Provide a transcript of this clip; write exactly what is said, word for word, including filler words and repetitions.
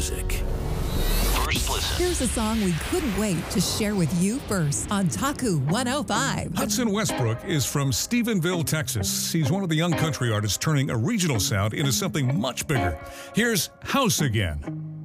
music. First listen. Here's a song we couldn't wait to share with you first on Taku one oh five. Hudson Westbrook is from Stephenville, Texas. He's one of the young country artists turning a regional sound into something much bigger. Here's House Again.